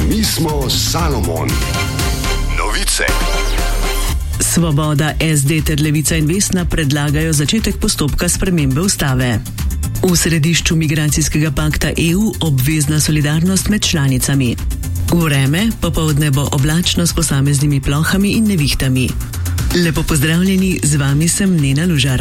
Mi smo Salomon. Novice. Svoboda, SD ter Levica in Vesna predlagajo začetek postopka spremembe ustave. V središču migracijskega pakta EU obvezna solidarnost med članicami. Vreme popoldne bo oblačno s posameznimi plohami in nevihtami. Lepo pozdravljeni, z vami sem Nena Lužar.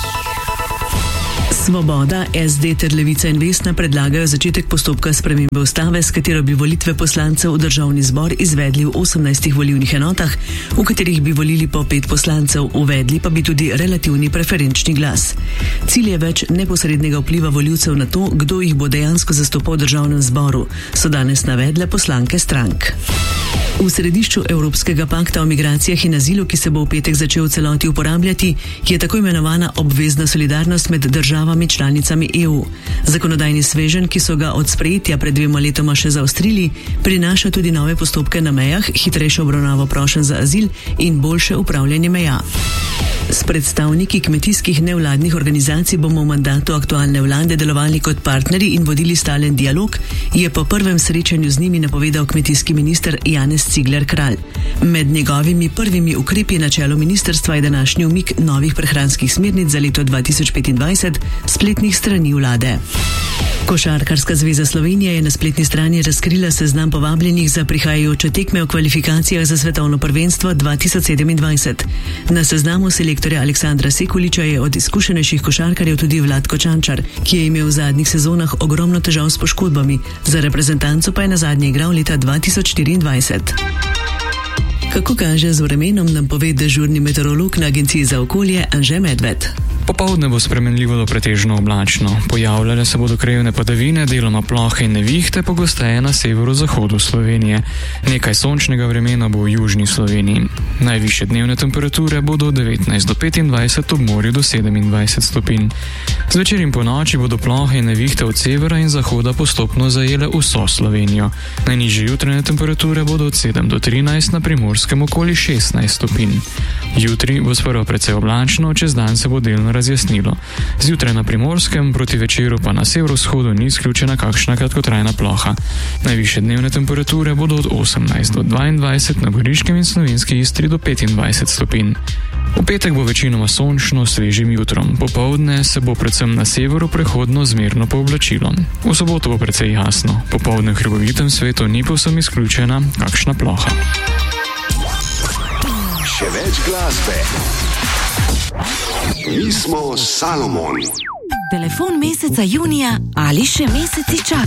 Svoboda, SD ter Levica in Vesna predlagajo začetek postopka spremembe ustave, s katero bi volitve poslancev v državni zbor izvedli v 18 volilnih enotah, v katerih bi volili po 5 poslancev, uvedli pa bi tudi relativni preferenčni glas. Cilj je več neposrednega vpliva volivcev na to, kdo jih bo dejansko zastopal v državnem zboru, so danes navedle poslanke strank. V središču Evropskega pakta o migracijah in azilu, ki se bo v petek začel v celoti uporabljati, je tako imenovana obvezna solidarnost med državami članicami EU. Zakonodajni sveženj, ki so ga od sprejetja pred 2 letoma še zaostrili, prinaša tudi nove postopke na mejah, hitrejšo obravnavo prošenj za azil in boljše upravljanje meja. S predstavniki kmetijskih nevladnih organizacij bomo v mandatu aktualne vlade delovali kot partnerji in vodili stalen dialog, je po prvem srečanju z njimi napovedal kmetijski minister Janez Cigler Kralj. Med njegovimi prvimi ukrepi na čelu ministrstva je današnji umik novih prehranskih smernic za leto 2025 spletnih strani vlade. Košarkarska zveza Slovenije je na spletni strani razkrila seznam povabljenih za prihajajoče tekme v kvalifikacijah za svetovno prvenstvo 2027. Na seznamu selektorja Aleksandra Sekuliča je od izkušenejših košarkarjev tudi Vlatko Čančar, ki je imel v zadnjih sezonah ogromno težav s poškodbami, za reprezentanco pa je nazadnje igral leta 2024. Kako kaže z vremenom, nam pove dežurni meteorolog na Agenciji za okolje Anže Medved. Popoldne bo spremenljivo do pretežno oblačno. Pojavljale se bodo krajevne padavine, deloma plohe in nevihte, pogosteje na severozahodu Slovenije. Nekaj sončnega vremena bo v južni Sloveniji. Najvišje dnevne temperature bodo od 19 do 25, ob morju do 27 stopinj. Zvečer in ponoči bodo plohe in nevihte od severa in zahoda postopno zajele vso Slovenijo. Najnižje jutranje temperature bodo od 7 do 13, na Primorskem okoli 16 stopinj. Jutri bo sprva precej oblačno, čez dan se bo delno razjasnilo. Zjutraj na Primorskem, proti večeru pa na severovzhodu ni izključena kakšna kratkotrajna ploha. Najvišje dnevne temperature bodo od 18 do 22, na Goriškem in Slovenski Istri do 25 stopinj. V petek bo večinoma sončno s svežim jutrom. Popoldne se bo predvsem na severu prehodno zmerno pooblačilo. V soboto bo precej jasno. Popoldne v hribovitem svetu ni povsem izključena kakšna ploha. Še več glasbe. Mi smo Salomon. Telefon meseca junija ali še meseci čaka.